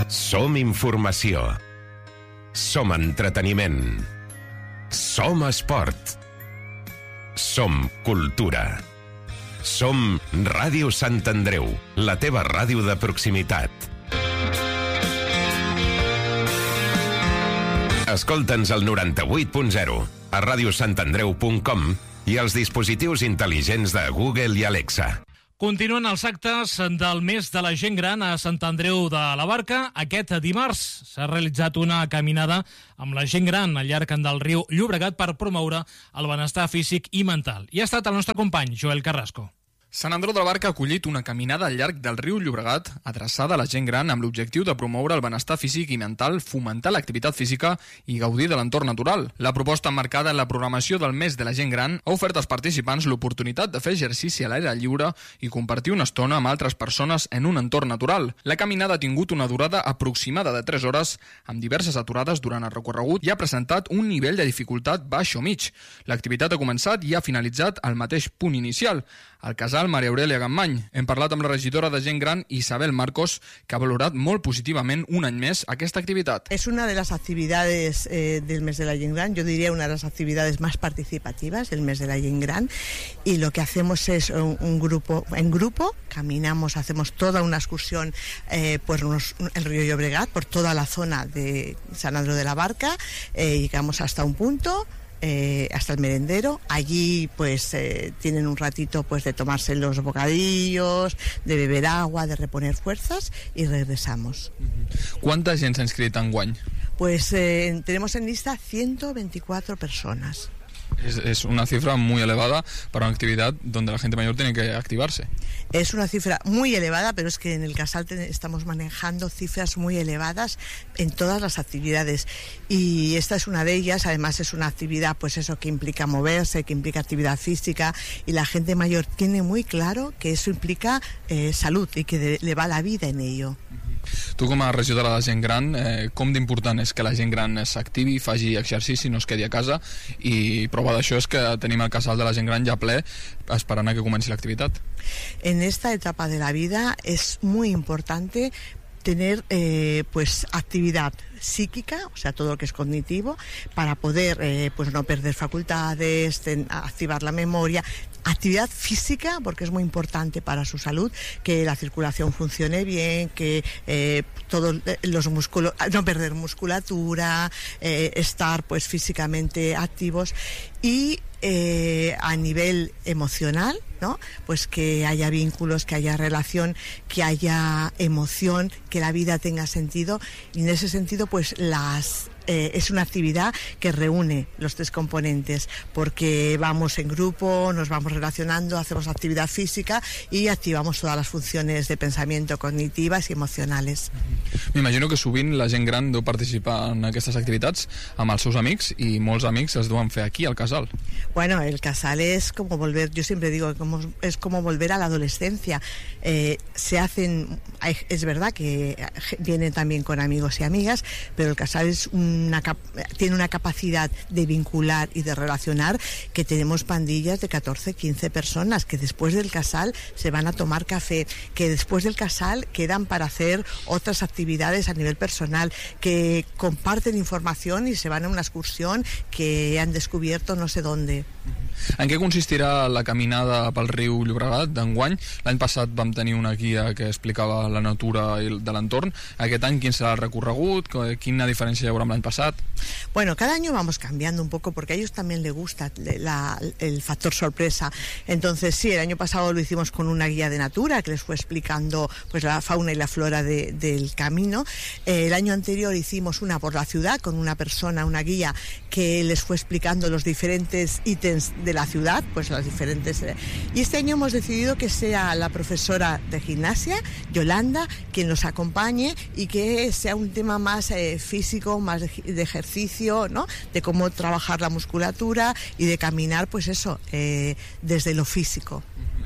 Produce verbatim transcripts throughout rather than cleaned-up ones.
Som informació. Som entreteniment. Som esport. Som cultura. Som Ràdio Sant Andreu, la teva ràdio de proximitat. Escolta'ns al noranta-vuit punt zero, a radiosantandreu punt com i als dispositius intel·ligents de Google i Alexa. Continuen els actes del mes de la gent gran a Sant Andreu de la Barca. Aquest dimarts s'ha realitzat una caminada amb la gent gran al llarg del riu Llobregat per promoure el benestar físic i mental. I ha estat el nostre company, Joel Carrasco. Sant Andreu de la Barca ha acollit una caminada al llarg del riu Llobregat adreçada a la gent gran amb l'objectiu de promoure el benestar físic i mental, fomentar l'activitat física i gaudir de l'entorn natural. La proposta emmarcada en la programació del mes de la gent gran ha ofert als participants l'oportunitat de fer exercici a l'aire lliure i compartir una estona amb altres persones en un entorn natural. La caminada ha tingut una durada aproximada de tres hores amb diverses aturades durant el recorregut i ha presentat un nivell de dificultat baix o mig. L'activitat ha començat i ha finalitzat al mateix punt inicial, al casal Maria Aurelia Gammany. Hem parlat amb la regidora de gent gran, Isabel Marcos, que ha valorat molt positivamente un any més aquesta actividad. Es una de las actividades eh, del mes de la gent gran, yo diría una de las actividades más participativas del mes de la gent gran, y lo que hacemos es un, un grupo, en grupo, caminamos, hacemos toda una excursión eh, por unos, el río Llobregat, por toda la zona de San Andreu de la Barca, eh, llegamos hasta un punto, Eh, hasta el merendero. Allí pues eh, tienen un ratito pues de tomarse los bocadillos, de beber agua, de reponer fuerzas y regresamos. ¿Cuánta gent s'ha inscrit enguany? Pues eh, tenemos en lista ciento veinticuatro personas. Es, es una cifra muy elevada para una actividad donde la gente mayor tiene que activarse. Es una cifra muy elevada, pero es que en el Casal te, estamos manejando cifras muy elevadas en todas las actividades. Y esta es una de ellas. Además es una actividad, pues eso, que implica moverse, que implica actividad física, y la gente mayor tiene muy claro que eso implica eh, salud y que de, le va la vida en ello. Tu, com a regidora de gent gran, eh, com d'important és que la gent gran s'activi, faci exercici, no es quedi a casa, i prova d'això és que tenim el casal de la gent gran ja ple esperant a que comenci l'activitat. En esta etapa de la vida es muy importante tener eh, pues actividad psíquica, o sea, todo lo que es cognitivo, para poder eh, pues no perder facultades, ten, activar la memoria. Actividad física, porque es muy importante para su salud, que la circulación funcione bien, que eh, todos los músculos, no perder musculatura, eh, estar pues físicamente activos, y eh, a nivel emocional, ¿no? Pues que haya vínculos, que haya relación, que haya emoción, que la vida tenga sentido, y en ese sentido pues las Eh, es una actividad que reúne los tres componentes, porque vamos en grupo, nos vamos relacionando, hacemos actividad física y activamos todas las funciones de pensamiento cognitivas y emocionales. M'imagino que sovint la gent gran deu participar en aquestes activitats amb els seus amics, i molts amics es deuen fer aquí al casal. Bueno, el casal es como volver, yo siempre digo, como, es como volver a la adolescencia. Eh, se hacen, es verdad que vienen también con amigos y amigas, pero el casal es un Una, tiene una capacidad de vincular y de relacionar, que tenemos pandillas de catorce, quince personas que después del casal se van a tomar café, que después del casal quedan para hacer otras actividades a nivel personal, que comparten información y se van a una excursión que han descubierto no sé dónde. En què consistirà la caminada pel riu Llobregat d'enguany? L'any passat vam tenir una guia que explicava la natura de l'entorn. Aquest any quin serà el recorregut? Quina diferència hi haurà amb l'any passat? Bueno, cada año vamos cambiando un poco porque a ellos también les gusta la, el factor sorpresa. Entonces sí, el año pasado lo hicimos con una guía de natura que les fue explicando pues la fauna y la flora de, del camino. Eh, el año anterior hicimos una por la ciudad con una persona, una guía, que les fue explicando los diferentes ítems de la ciudad, pues las diferentes. Y este año hemos decidido que sea la profesora de gimnasia, Yolanda, quien nos acompañe, y que sea un tema más eh, físico, más de, de ejercicio, ¿no? De cómo trabajar la musculatura y de caminar, pues eso, eh, desde lo físico.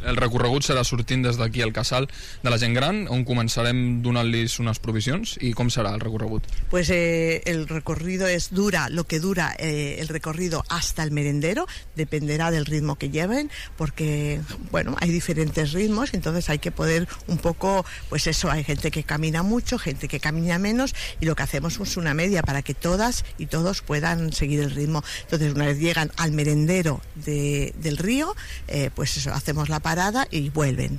El recorregut serà sortint des d'aquí al Casal de la Gent Gran, on començarem donant-los unes provisions. I com serà el recorregut? Pues eh, el recorrido es dura, lo que dura eh, el recorrido hasta el merendero, dependerá del ritmo que lleven, porque, bueno, hay diferentes ritmos, entonces hay que poder un poco, pues eso, hay gente que camina mucho, gente que camina menos, y lo que hacemos es una media para que todas y todos puedan seguir el ritmo. Entonces, una vez llegan al merendero de, del río, eh, pues eso, hacemos la parada y vuelven.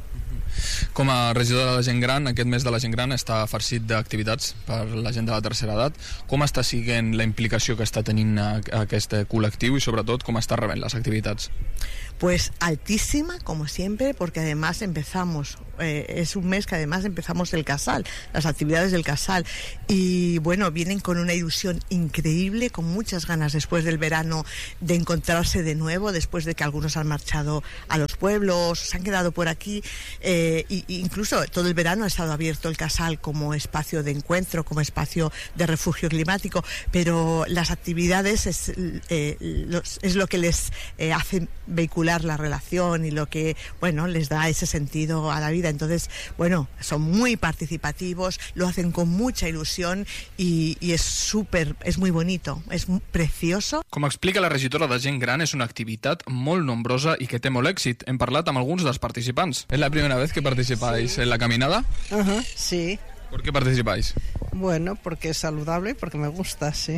Com a regidora de la gent gran, aquest mes de la gent gran està farcit d'activitats per la gent de la tercera edat. Com està siguent la implicació que està tenint aquest col·lectiu i sobretot com està rebent les activitats? Pues altísima, como siempre, porque además empezamos, eh, es un mes que además empezamos el Casal, las actividades del Casal, y bueno, vienen con una ilusión increíble, con muchas ganas después del verano de encontrarse de nuevo, después de que algunos han marchado a los pueblos, se han quedado por aquí, eh, y, y incluso todo el verano ha estado abierto el Casal como espacio de encuentro, como espacio de refugio climático, pero las actividades es, eh, los, es lo que les eh, hace vehicular la relación y lo que, bueno, les da ese sentido a la vida. Entonces, bueno, son muy participativos, lo hacen con mucha ilusión y, y es súper, es muy bonito, es precioso. Com explica la regidora de Gent Gran, és una activitat molt nombrosa i que té molt èxit. Hem parlat amb alguns dels participants. ¿Es la primera vez que participáis en la caminada? Ajá, sí. ¿Por qué participáis? Bueno, porque es saludable y porque me gusta, sí.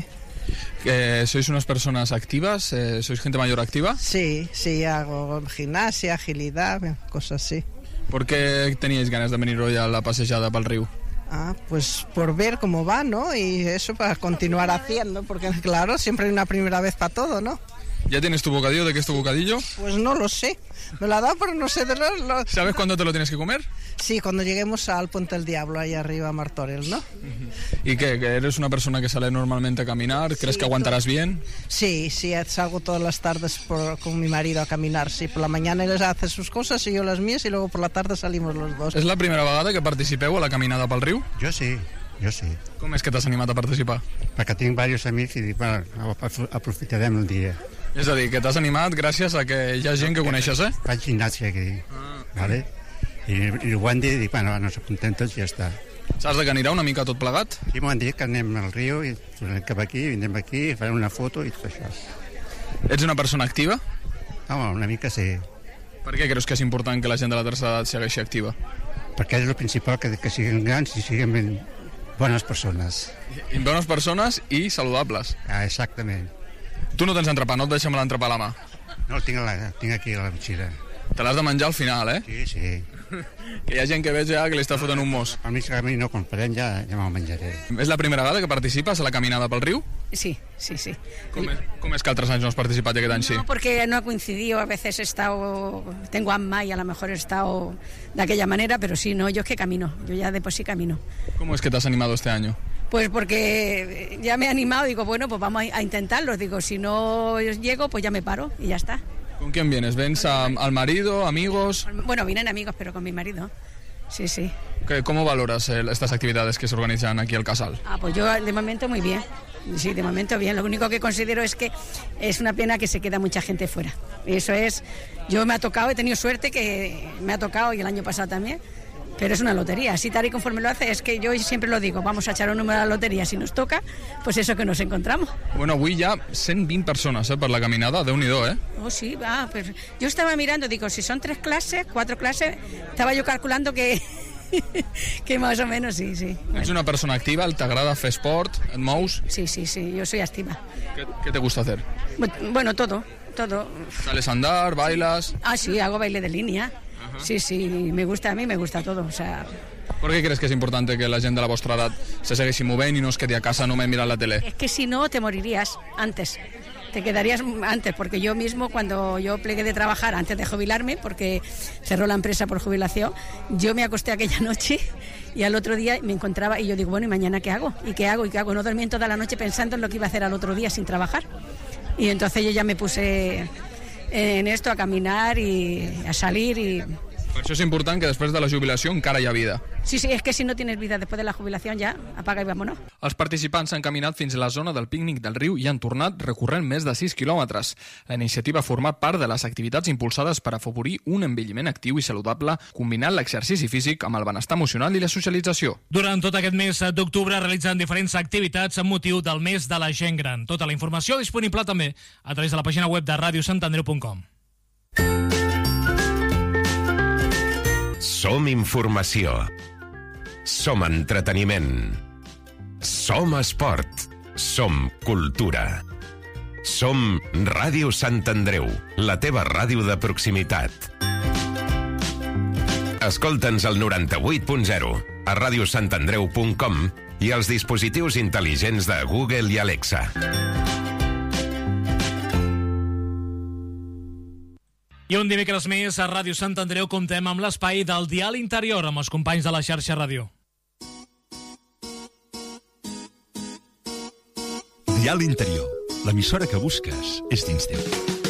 Eh, ¿Sois unas personas activas? Eh, ¿Sois gente mayor activa? Sí, sí, hago gimnasia, agilidad, cosas así. ¿Por qué teníais ganas de venir hoy a la pasejada para el río? Ah, pues por ver cómo va, ¿no? Y eso para continuar haciendo, porque claro, siempre hay una primera vez para todo, ¿no? ¿Ya tienes tu bocadillo? ¿De qué es tu bocadillo? Pues no lo sé. Me lo ha dado, pero no sé de los... los... ¿Sabes cuándo te lo tienes que comer? Sí, cuando lleguemos al Puente del Diablo, ahí arriba a Martorell, ¿no? ¿Y qué? ¿Que eres una persona que sale normalmente a caminar? ¿Crees sí, que aguantarás bien? Sí, sí, salgo todas las tardes por, con mi marido a caminar. Sí, por la mañana él hace sus cosas y yo las mías y luego por la tarde salimos los dos. ¿Es la primera vegada que participeu a la caminada pel riu? Jo sí, jo sí. Com és que t'has animat a participar? Perquè tinc diversos amics i dic, bueno, aprofitarem el dia. És a dir, que t'has animat gràcies a que hi ha gent que coneixes, eh? Faig gimnàsia aquí, ah, ¿vale? I, i ho han dit i dic, bueno, nos apuntem tots i ja està. Saps de que anirà una mica tot plegat? Sí, m'ho han dit que anem al riu i tornem cap aquí, vindrem aquí, farem una foto i tot això. Ets una persona activa? Home, una mica sí. Per què creus que és important que la gent de la tercera edat segueixi activa? Perquè és el principal, que, que siguin grans i siguin ben bones persones. I bones persones i saludables. Ah, exactament. Tu no tens entrepà, no et deixem l'entrepà a la mà. No, el tinc a la, tinc aquí a la motxilla. Te l'has de menjar al final, eh? Sí, sí. Que hi ha gent que veig ja que li està fotent un mos. A mi, si a mi no comprem, ja, ja me'l menjaré. És la primera vegada que participes a la caminada pel riu? Sí, sí, sí. Com és, com és que altres anys no has participat i aquest any sí? No, porque no ha coincidido, a veces he estado, tengo asma y a lo mejor he estado de aquella manera, pero sí, no, yo es que camino, yo ya de por sí camino. ¿Cómo es que te has animado este año? Pues porque ya me he animado, digo, bueno, pues vamos a intentarlo, digo, si no llego, pues ya me paro y ya está. ¿Con quién vienes? ¿Vens a, al marido, amigos? Bueno, vienen amigos, pero con mi marido. Sí, sí. ¿Cómo valoras eh, estas actividades que se organizan aquí al Casal? Ah, pues yo de momento muy bien. Sí, de momento bien. Lo único que considero es que es una pena que se queda mucha gente fuera. Eso es, yo me ha tocado, he tenido suerte que me ha tocado y el año pasado también. Pero es una lotería, así tal y conforme lo hace, es que yo siempre lo digo, vamos a echar un número a la lotería, si nos toca, pues eso que nos encontramos. Bueno, avui hi ha cent vint persones eh, per la caminada, Déu-n'hi-do, eh? Oh, sí, va, pues yo estaba mirando, digo, si son tres clases, cuatro clases, estaba yo calculando que, que más o menos sí, sí. Bueno. Ets una persona activa, t'agrada fer esport, et mous? Sí, sí, sí, yo soy activa. ¿Qué, qué te gusta hacer? Bueno, todo, todo. ¿Sales a andar, bailas? Ah, sí, hago baile de línea. Sí, sí, me gusta, a mí me gusta todo, o sea... ¿Por qué crees que es importante que la gent de la vostra edat se segueixi movent i no es quedi a casa només mirant la tele? Es que si no, te morirías antes. Te quedarías antes, porque yo mismo, cuando yo plegué de trabajar antes de jubilarme, porque cerró la empresa por jubilación, yo me acosté aquella noche y al otro día me encontraba y yo digo, bueno, ¿y mañana qué hago? ¿Y qué hago? ¿Y qué hago? No dormí toda la noche pensando en lo que iba a hacer al otro día sin trabajar. Y entonces yo ya me puse en esto a caminar y a salir y... Per això és important que després de la jubilació encara hi ha vida. Sí, sí, es que si no tienes vida después de la jubilación ya, apaga y vámonos. Els participants s'han caminat fins a la zona del pícnic del riu i han tornat recorrent més de sis quilòmetres. La iniciativa ha format part de les activitats impulsades per afavorir un envelliment actiu i saludable, combinant l'exercici físic amb el benestar emocional i la socialització. Durant tot aquest mes d'octubre realitzen diferents activitats amb motiu del mes de la gent gran. Tota la informació disponible també a través de la pàgina web de ràdio sant andreu punt com. Som informació. Som entreteniment. Som esport. Som cultura. Som Ràdio Sant Andreu, la teva ràdio de proximitat. Escolta'ns al noranta-vuit punt zero, a ràdio sant andreu punt com i als dispositius intel·ligents de Google i Alexa. I un dimecres més a Ràdio Sant Andreu comptem amb l'espai del Dial Interior amb els companys de la xarxa ràdio. Dial Interior, l'emissora que busques és dins teu.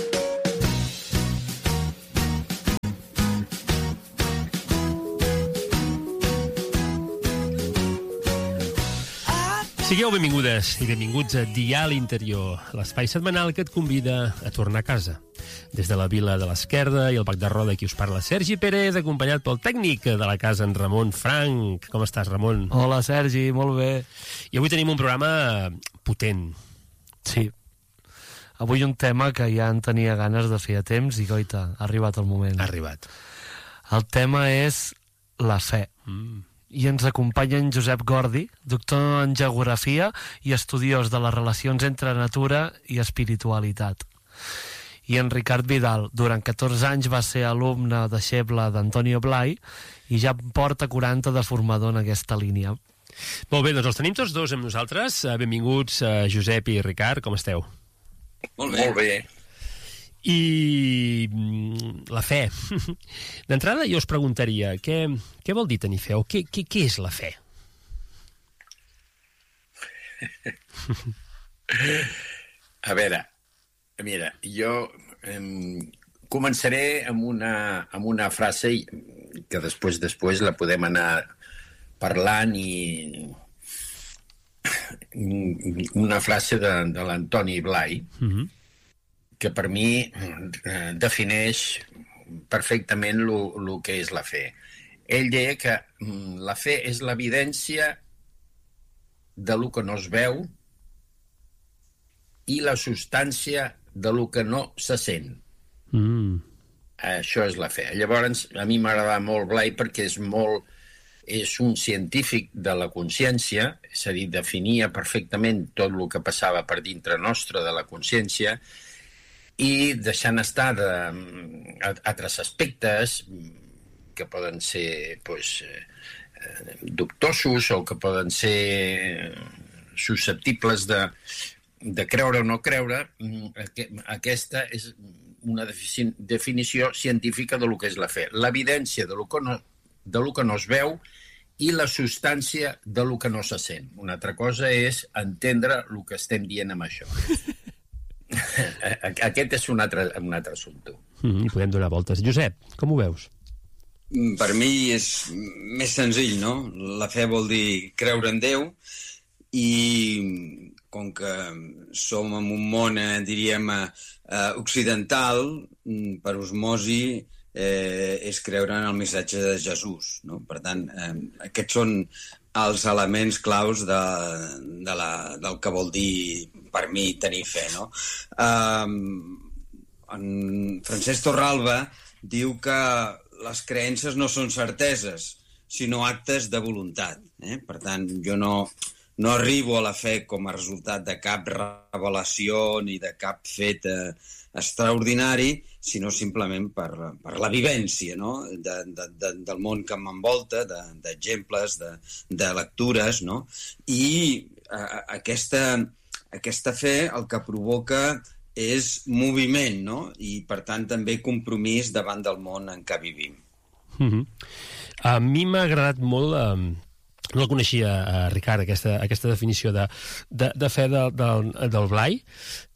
Sigueu benvingudes i benvinguts a Dial Interior, l'espai setmanal que et convida a tornar a casa. Des de la Vila de l'Esquerda i el Bac de Roda, qui us parla, Sergi Pérez, acompanyat pel tècnic de la casa, en Ramon Frank. Com estàs, Ramon? Hola, Sergi, molt bé. I avui tenim un programa potent. Sí. Avui un tema que ja en tenia ganes de fer a temps i, goita, ha arribat el moment. Ha arribat. El tema és la fe. Mm. I ens acompanya en Josep Gordi, doctor en geografia i estudiós de les relacions entre natura i espiritualitat. I en Ricard Vidal, durant catorze anys va ser alumne deixeble d'Antonio Blai i ja porta quaranta de formador en aquesta línia. Molt bé, doncs els tenim tots dos amb nosaltres. Benvinguts, Josep i Ricard, com esteu? Molt bé. Molt bé. I la fe. D'entrada jo us preguntaria, què, què vol dir tenir fe? O què, què, què és la fe? A veure, mira, jo eh, començaré amb una, amb una frase que després després la podem anar parlant i una frase de, de l'Antoni Blai, mm-hmm. que per mi eh, defineix perfectament el que és la fe. Ell deia que mm, la fe és l'evidència de lo que no es veu i la substància de lo que no se sent. Mm. Això és la fe. Llavors, a mi m'agrada molt Blai perquè és molt... és un científic de la consciència, és a dir, definia perfectament tot el que passava per dintre nostre de la consciència i deixant estar de, altres aspectes que poden ser pues, eh, dubtosos o que poden ser susceptibles de, de creure o no creure. Aquesta és una definició científica de lo que és la fe. L'evidència de lo que no, de lo que no es veu i la substància de lo que no se sent. Una altra cosa és entendre el que estem dient amb això. Aquest és un altre, un altre assumpte. Mm, I podem donar voltes. Josep, com ho veus? Per mi és més senzill, no? La fe vol dir creure en Déu i com que som en un món, eh, diríem, eh, occidental, per osmosi eh, és creure en el missatge de Jesús, no? Per tant, eh, aquests són els elements claus de, de la, del que vol dir per mi tenir fe, no? Um, en Francesc Torralba diu que les creences no són certeses, sinó actes de voluntat. Eh? Per tant, jo no, no arribo a la fe com a resultat de cap revelació ni de cap fet eh, extraordinari, sinó simplement per, per la vivència, no? de, de, de, del món que m'envolta, d'exemples, de, de, de lectures, no? I a, aquesta, aquesta fe el que provoca és moviment, no? I per tant també compromís davant del món en què vivim. Mm-hmm. A mi m'ha agradat molt... Eh... No el coneixia, eh, Ricard, aquesta, aquesta definició de, de, de fe de, de, del Blai,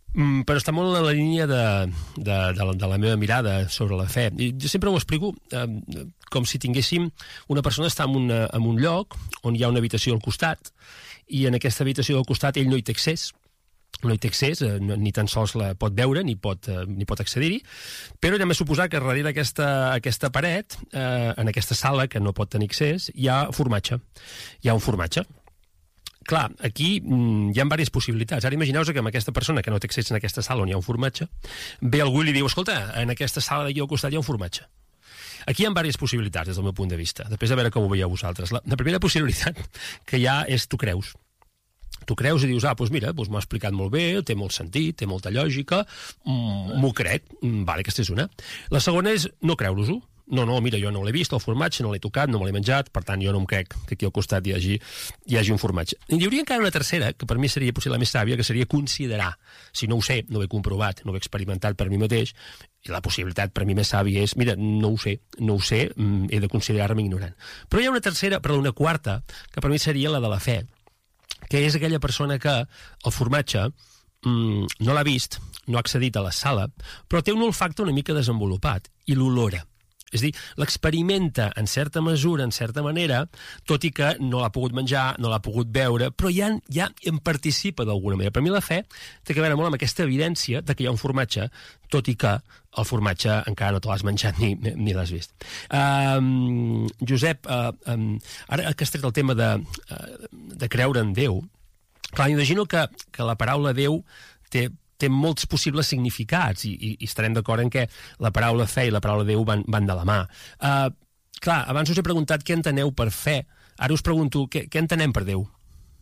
Mm, però està molt en la línia de, de, de, la, de la meva mirada sobre la fe. I jo sempre ho explico eh, com si tinguéssim una persona està en, una, en un lloc on hi ha una habitació al costat i en aquesta habitació al costat ell no hi té accés, no hi té accés, eh, ni tan sols la pot veure ni pot, eh, ni pot accedir-hi, però anem a suposar que darrere d'aquesta aquesta paret, eh, en aquesta sala que no pot tenir accés, hi ha formatge. Hi ha un formatge. Clar, aquí mm, hi ha diverses possibilitats. Ara imagineu-vos que amb aquesta persona que no té accés en aquesta sala on hi ha un formatge, ve algú i li diu, escolta, en aquesta sala d'aquí al costat hi ha un formatge. Aquí hi ha diverses possibilitats des del meu punt de vista, després de veure com ho veieu vosaltres. La, la primera possibilitat que hi ha és tu creus. Tu creus i dius, ah, doncs mira, doncs m'ho ha explicat molt bé, té molt sentit, té molta lògica, mm, m'ho crec, mm, vale, aquesta és una. La segona és no creure-us-ho. No, no, mira, jo no l'he vist, el formatge, no l'he tocat, no me l'he menjat, per tant, jo no em crec que aquí al costat hi hagi, hi hagi un formatge. I hi hauria encara una tercera, que per mi seria potser la més sàvia, que seria considerar, si no ho sé, no ho he comprovat, no ho he experimentat per mi mateix, i la possibilitat per mi més sàvia és, mira, no ho sé, no ho sé, he de considerar-me ignorant. Però hi ha una tercera, però una quarta, que per mi seria la de la fe, que és aquella persona que el formatge mmm, no l'ha vist, no ha accedit a la sala, però té un olfacte una mica desenvolupat, i l'olora. És a dir, l'experimenta en certa mesura, en certa manera, tot i que no l'ha pogut menjar, no l'ha pogut veure, però ja, ja en participa d'alguna manera. Per mi la fe té que veure molt amb aquesta evidència de que hi ha un formatge, tot i que el formatge encara no te l'has menjat ni, ni l'has vist. Um, Josep, uh, um, ara que has tret el tema de, uh, de creure en Déu, clar, imagino que, que la paraula Déu té té molts possibles significats i, i, i estarem d'acord en què la paraula fe i la paraula Déu van, van de la mà. Uh, clar, abans us he preguntat què enteneu per fe. Ara us pregunto, què, què entenem per Déu?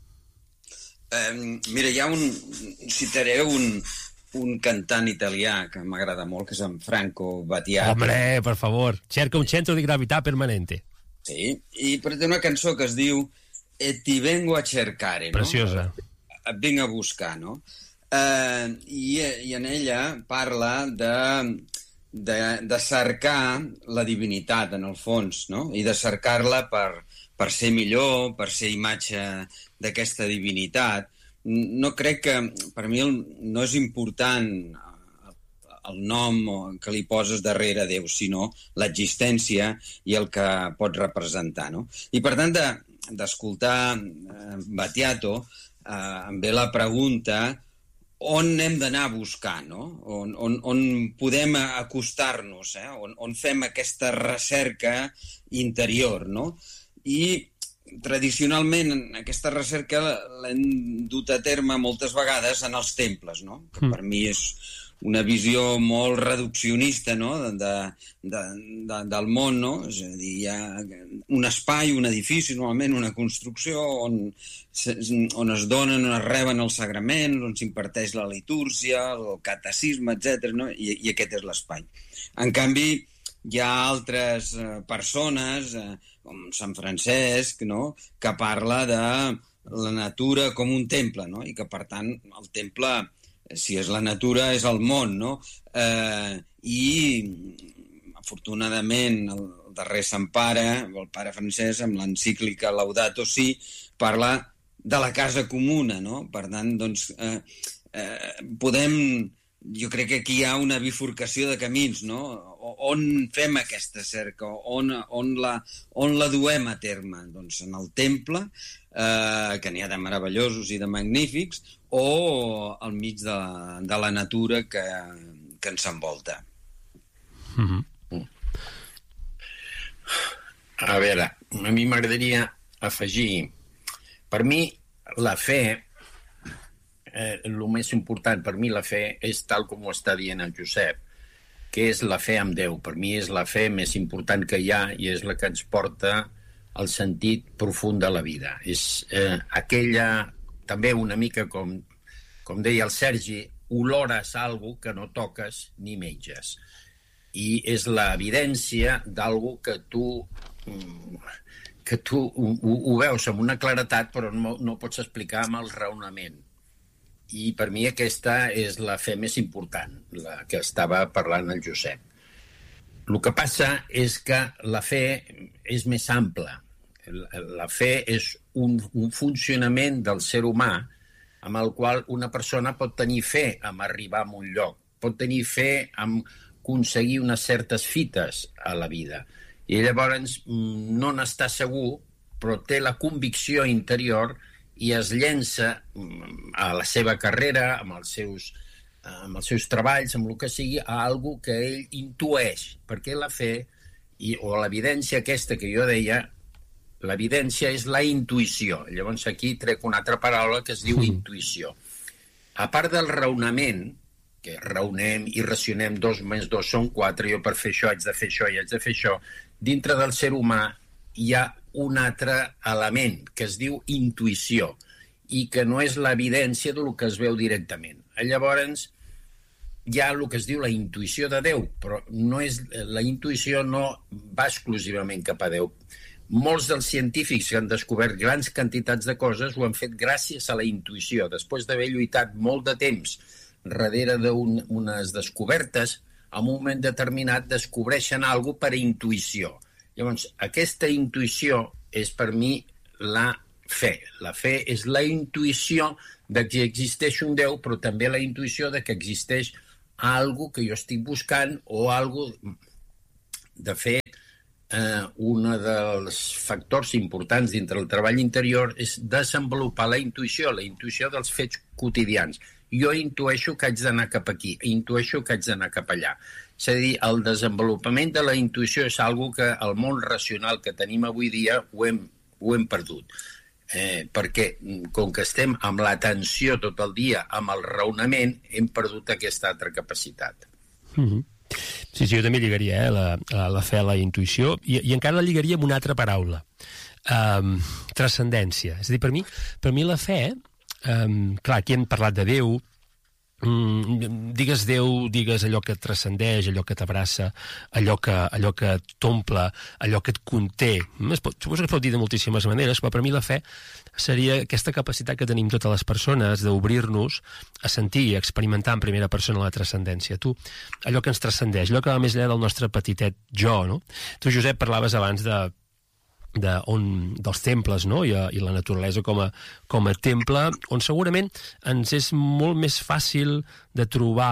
Um, mira, hi ha un... Citaré un, un cantant italià que m'agrada molt, que és en Franco Battiato. Hombre, per favor, cerca un centro di gravità permanente. Sí, i té una cançó que es diu E ti vengo a cercare, no? Preciosa. Et vinc a buscar, no? Uh, i, i en ella parla de, de, de cercar la divinitat, en el fons, no? I de cercar-la per, per ser millor, per ser imatge d'aquesta divinitat. No crec que, per mi, no és important el nom que li poses darrere Déu, sinó l'existència i el que pot representar, no? I, per tant, de, d'escoltar eh, Battiato, eh, em ve la pregunta on hem d'anar a buscar, no? On, on, on podem acostar-nos, eh? on, on fem aquesta recerca interior, no? I tradicionalment aquesta recerca l'hem dut a terme moltes vegades en els temples, no? Que per mi és una visió molt reduccionista, no? de, de, de, del món, no? És a dir, hi ha un espai, un edifici, normalment una construcció on, on es donen, on es reben els sagraments, on s'imparteix la litúrgia, el catecisme, etcètera, no? I, i aquest és l'espai. En canvi, hi ha altres persones, com Sant Francesc, no? Que parla de la natura com un temple, no? I que, per tant, el temple, si és la natura, és el món, no? Eh, I, afortunadament, el darrer Sant Pare, el pare Francesc, amb l'encíclica Laudato Si, parla de la casa comuna, no? Per tant, doncs, eh, eh, podem... Jo crec que aquí hi ha una bifurcació de camins, no? On fem aquesta cerca? On, on, la, on la duem a terme? Doncs en el temple, eh, que n'hi ha de meravellosos i de magnífics, o al mig de, de la natura que, que ens envolta. Mm-hmm. A veure, a mi m'agradaria afegir... Per mi, la fe... Eh, el més important per mi la fe és tal com ho està dient el Josep, que és la fe en Déu. Per mi és la fe més important que hi ha i és la que ens porta al sentit profund de la vida. És eh, aquella, també una mica com, com deia el Sergi, olores algo que no toques ni menges. I és l'evidència d'algo que tu, que tu ho, ho veus amb una claretat però no, no pots explicar amb el raonament. I per mi aquesta és la fe més important, la que estava parlant el Josep. El que passa és que la fe és més ampla. La fe és un, un funcionament del ser humà amb el qual una persona pot tenir fe en arribar a un lloc, pot tenir fe en aconseguir unes certes fites a la vida. I llavors no n'està segur, però té la convicció interior i es llença a la seva carrera, amb els seus, amb els seus treballs, amb el que sigui, a algo que ell intueix, perquè la fe i, o l'evidència aquesta que jo deia, l'evidència és la intuïció. Llavors aquí trec una altra paraula que es diu mm. intuïció. A part del raonament, que raonem i racionem dos més dos són quatre, jo per fer això haig de fer això i haig de fer això, dintre del ser humà hi ha un altre element que es diu intuïció i que no és l'evidència del que es veu directament. Llavors hi ha el que es diu la intuïció de Déu, però no és, la intuïció no va exclusivament cap a Déu. Molts dels científics que han descobert grans quantitats de coses ho han fet gràcies a la intuïció. Després d'haver lluitat molt de temps darrere d'unes descobertes, en un moment determinat descobreixen alguna cosa per intuïció. Llavors, aquesta intuïció és per mi la fe. La fe és la intuïció de que existeix un Déu, però també la intuïció de que existeix algo que jo estic buscant o algo... De fet, eh, un dels factors importants dintre el treball interior és desenvolupar la intuïció, la intuïció dels fets quotidians. Jo intueixo que haig d'anar cap aquí, intueixo que haig d'anar cap allà. És a dir, el desenvolupament de la intuïció és algo que el món racional que tenim avui dia ho hem, ho hem perdut. Eh, perquè, com que estem amb l'atenció tot el dia, amb el raonament, hem perdut aquesta altra capacitat. Mm-hmm. Sí, sí, jo també lligaria eh, la, la fe a la intuïció i, i encara la lligaria amb una altra paraula. Um, transcendència. És a dir, per mi, per mi la fe... Um, clar, aquí hem parlat de Déu, um, digues Déu, digues allò que et transcendeix, allò que t'abraça, allò que, allò que t'omple, allò que et conté. Es pot, suposo que es pot dir de moltíssimes maneres, però per mi la fe seria aquesta capacitat que tenim totes les persones d'obrir-nos a sentir i a experimentar en primera persona la transcendència. Tu, allò que ens transcendeix, allò que va més enllà del nostre petitet jo, no? Tu, Josep, parlaves abans de De on, dels temples, no? I, i la naturalesa com a, com a temple, on segurament ens és molt més fàcil de trobar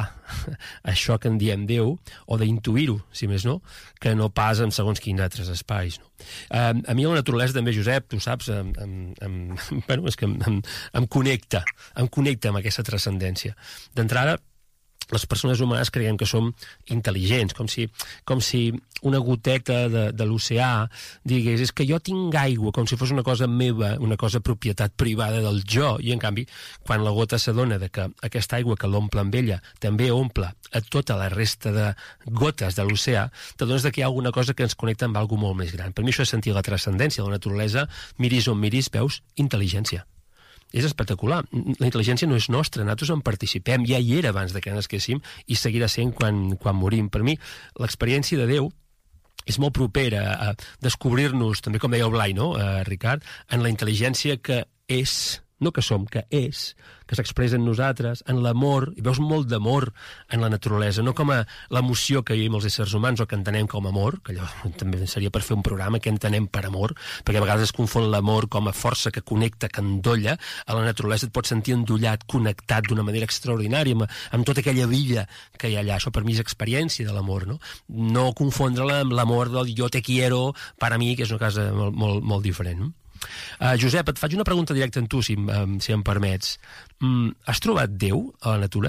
això que en diem Déu, o d'intuir-ho, si més no, que no pas en segons quins altres espais. No? Um, a mi la naturalesa també, Josep, tu saps, em, em, em, bueno, és que em, em, em connecta, em connecta amb aquesta transcendència. D'entrada, les persones humanes creiem que som intel·ligents, com si, com si una goteta de, de l'oceà digués, és que jo tinc aigua, com si fos una cosa meva, una cosa propietat privada del jo, i en canvi, quan la gota s'adona de que aquesta aigua que l'omple amb ella també omple a tota la resta de gotes de l'oceà, t'adones que hi ha alguna cosa que ens connecta amb alguna molt més gran. Per mi això és sentir la transcendència de la naturalesa, miris on miris, veus intel·ligència. És espectacular. La intel·ligència no és nostra, nosaltres en participem, ja hi era abans de que nasquéssim i seguirà sent quan, quan morim. Per mi, l'experiència de Déu és molt propera a descobrir-nos, també com deia el Blai, no, eh, Ricard, en la intel·ligència que és, no que som, que és, que s'expressa en nosaltres, en l'amor, i veus molt d'amor en la naturalesa, no com a l'emoció que vivim els éssers humans o que entenem com amor, que allò també seria per fer un programa que entenem per amor, perquè a vegades es confon l'amor com a força que connecta, que endolla, a la naturalesa et pots sentir endollat, connectat d'una manera extraordinària, amb, amb tota aquella villa que hi ha allà. Això per mi és experiència de l'amor, no? No confondre-la amb l'amor del jo te quiero, per a mi, que és una cosa molt, molt, molt diferent, no? Uh, Josep, et faig una pregunta directa en tu, si, um, si em permets. Mm, has trobat Déu a la natura?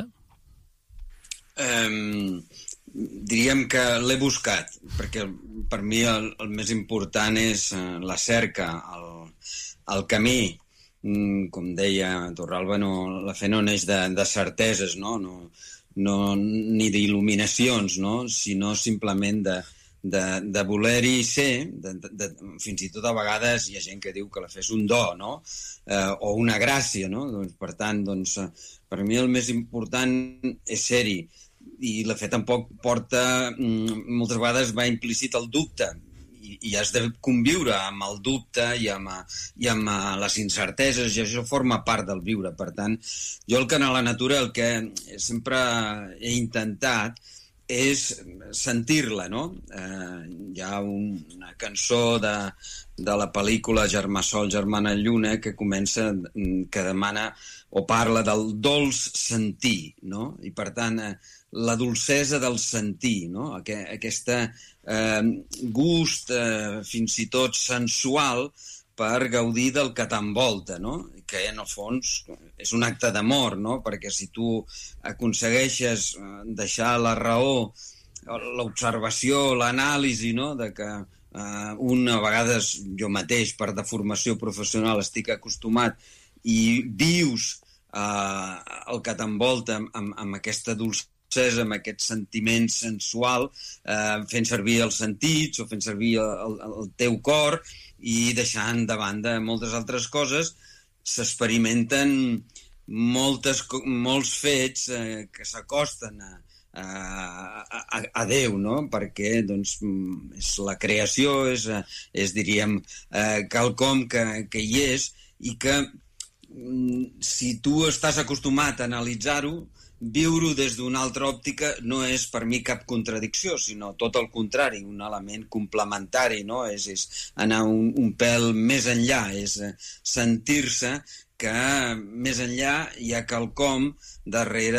Um, diríem que l'he buscat, perquè per mi el, el més important és uh, la cerca, el, el camí. Mm, com deia Torralba, no, la fe no neix de, de certeses, no? No, no, ni d'il·luminacions, no? Sinó simplement de de, de voler-hi ser, de, de, de, fins i tot a vegades hi ha gent que diu que la fe és un do, no? Eh, o una gràcia, no? Doncs, per tant, doncs, per mi el més important és ser-hi, i la fe tampoc porta, moltes vegades va implícit el dubte, i, i has de conviure amb el dubte i amb, i amb les incerteses, i això forma part del viure. Per tant, jo el que a la natura el que sempre he intentat és sentir-la, no? Eh, hi ha una cançó de, de la pel·lícula Germà Sol, Germana Lluna, que comença, que demana o parla del dolç sentir, no? I per tant, eh, la dolcesa del sentir, no? Aquesta eh, gust eh, fins i tot sensual per gaudir del que t'envolta, no? Que en el fons és un acte d'amor, no? Perquè si tu aconsegueixes deixar la raó, l'observació, l'anàlisi, no? De que eh, un a vegades jo mateix per deformació professional estic acostumat i vius eh, el que t'envolta amb, amb aquesta dolcesa, amb aquest sentiment sensual, eh, fent servir els sentits o fent servir el, el, el teu cor, i deixant de banda moltes altres coses, s'experimenten moltes, molts fets eh, que s'acosten a, a, a, a Déu, no? Perquè doncs, és la creació, és, és diríem, eh, quelcom que, que hi és, i que si tu estàs acostumat a analitzar-ho, viure-ho des d'una altra òptica no és per mi cap contradicció, sinó tot el contrari, un element complementari, no? És, és anar un, un pèl més enllà, és sentir-se que més enllà hi ha quelcom darrere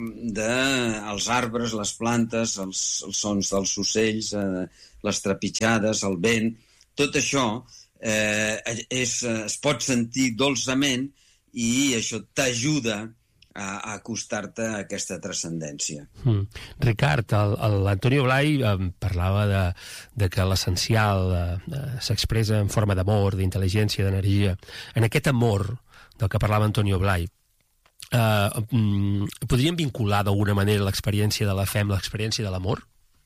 dels arbres, les plantes, els, els sons dels ocells, eh, les trepitjades, el vent, tot això eh, és, es pot sentir dolçament i això t'ajuda a acostar-te a aquesta transcendència. Mm. Ricard, l'Antonio Blay eh, parlava de, de que l'essencial eh, s'expressa en forma d'amor, d'intel·ligència, d'energia. En aquest amor del que parlava Antonio Blay, eh, mm, podríem vincular d'alguna manera l'experiència de la fe amb l'experiència de l'amor?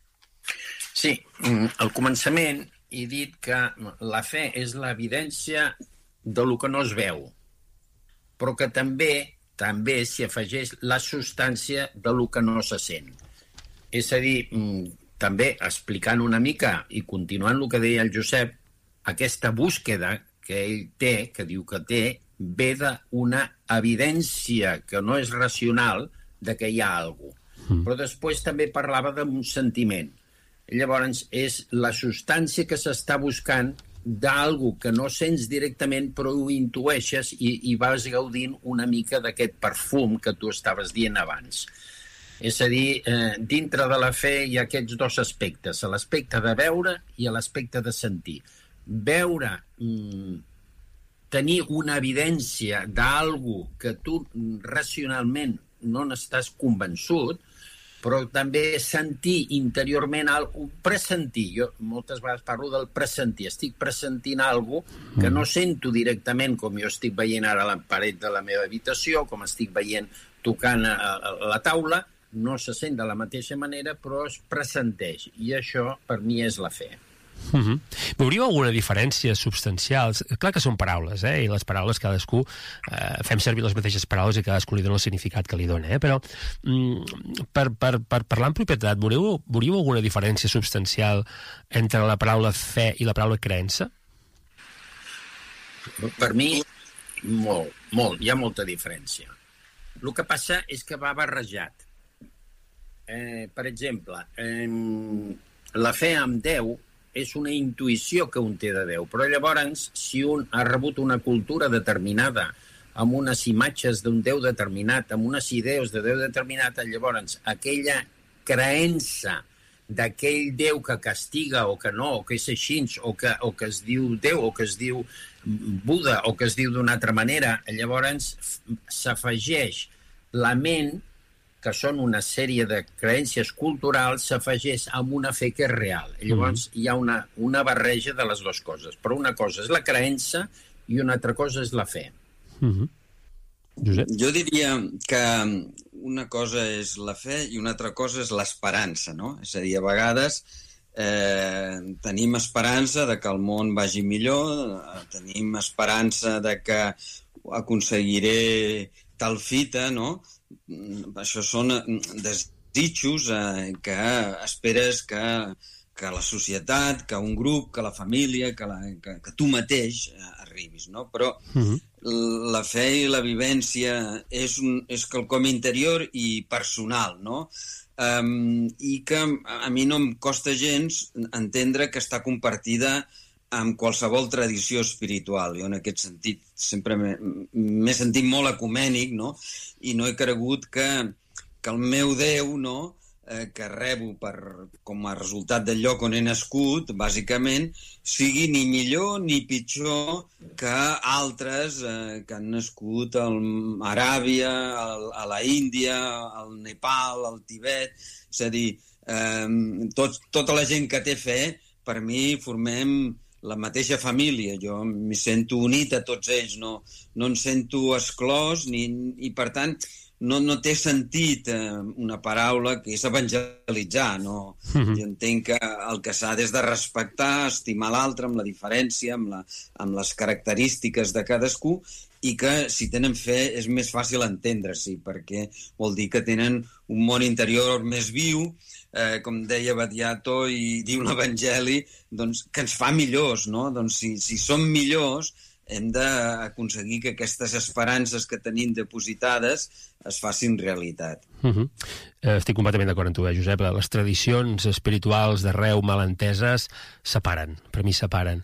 Sí, al començament he dit que la fe és l'evidència de lo que no es veu, però que també també s'hi afegeix la substància de lo que no se sent. És a dir, també explicant una mica i continuant el que deia el Josep, aquesta búsqueda que ell té, que diu que té, ve d'una evidència que no és racional de que hi ha alguna cosa. Però després també parlava d'un sentiment. Llavors, és la substància que s'està buscant d'algú que no sents directament però ho intueixes i, i vas gaudint una mica d'aquest perfum que tu estaves dient abans. És a dir, eh, dintre de la fe hi ha aquests dos aspectes, l'aspecte de veure i l'aspecte de sentir. Veure, mm, tenir una evidència d'algú que tu racionalment no n'estàs convençut, però també sentir interiorment un pressentir. Jo moltes vegades parlo del pressentir. Estic pressentint alguna cosa que no sento directament, com jo estic veient ara a la paret de la meva habitació, com estic veient tocant a, a, a la taula, no se sent de la mateixa manera, però es pressenteix. I això, per mi, és la fe. Uh-huh. Veuríeu alguna diferència substancial? Clar que són paraules, eh? I les paraules cadascú eh, fem servir les mateixes paraules i cadascú li dona el significat que li dona, eh? Però mm, per, per, per parlar en propietat, veuríeu, veuríeu alguna diferència substancial entre la paraula fe i la paraula creença? Per mi, molt, molt, hi ha molta diferència. El que passa és que va barrejat. Eh, per exemple, eh, la fe en Déu és una intuïció que un té de Déu, però llavors, si un ha rebut una cultura determinada, amb unes imatges d'un Déu determinat, amb unes idees de Déu determinat, llavors aquella creença d'aquell Déu que castiga o que no, o que és així, o que, o que es diu Déu, o que es diu Buda, o que es diu d'una altra manera, llavors s'afegeix la ment, que són una sèrie de creences culturals, s'afegeix amb una fe que és real. Llavors, mm-hmm. hi ha una, una barreja de les dues coses. Però una cosa és la creença i una altra cosa és la fe. Mm-hmm. Josep? Jo diria que una cosa és la fe i una altra cosa és l'esperança, no? És a dir, a vegades eh, tenim esperança de que el món vagi millor, tenim esperança de que aconseguiré tal fita, no? Això són desitjos eh, que esperes que, que la societat, que un grup, que la família, que, la, que, que tu mateix eh, arribis, no? Però uh-huh. la fe i la vivència és, un, és quelcom interior i personal, no? um, i que a mi no em costa gens entendre que està compartida amb qualsevol tradició espiritual. Jo en aquest sentit sempre m'he sentit molt ecumènic, no? I no he cregut que, que el meu Déu, no?, eh, que rebo per, com a resultat del lloc on he nascut, bàsicament, sigui ni millor ni pitjor que altres eh, que han nascut a Aràbia, a la Índia, al Nepal, al Tibet. És a dir, eh, tot, tota la gent que té fe, per mi formem la mateixa família. Jo m'hi sento unit a tots ells, no, no em sento exclòs, ni, i per tant no, no té sentit eh, una paraula que és evangelitzar. No? Mm-hmm. Jo entenc que el que s'ha és de respectar, estimar l'altre amb la diferència, amb, la, amb les característiques de cadascú, i que si tenen fe és més fàcil entendre-s'hi, perquè vol dir que tenen un món interior més viu, eh, com deia Battiato i diu l'Evangeli, doncs, que ens fa millors, no? Doncs si, si som millors hem d'aconseguir que aquestes esperances que tenim depositades es facin realitat. Uh-huh. Estic completament d'acord amb tu, eh, Josep. Les tradicions espirituals d'arreu mal enteses separen, per mi separen.